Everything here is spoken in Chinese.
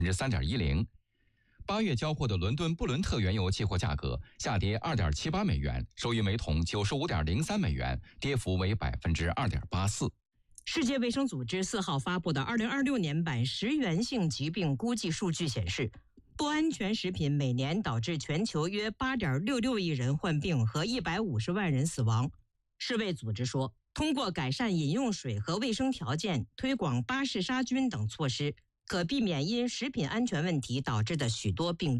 3.10%。8月交货的伦敦布伦特原油期货价格下跌2.78美元，收于每桶95.03美元，跌幅为2.84%。 世界卫生组织4号发布的2026年版食源性疾病估计数据显示，不安全食品每年导致全球约8.66亿人患病和150万人死亡。世卫组织说，通过改善饮用水和卫生条件、推广巴氏杀菌等措施，可避免因食品安全问题导致的许多病例。